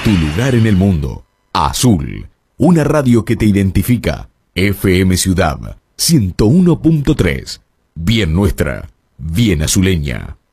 Tu lugar en el mundo. Azul. Una radio que te identifica. FM Ciudad 101.3. Bien nuestra. Bien azuleña.